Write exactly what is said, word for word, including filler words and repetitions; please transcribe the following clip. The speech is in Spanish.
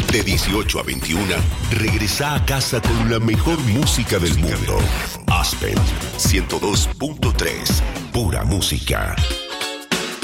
De dieciocho a veintiuna, regresa a casa con la mejor música del mundo. Aspen ciento dos punto tres, pura música.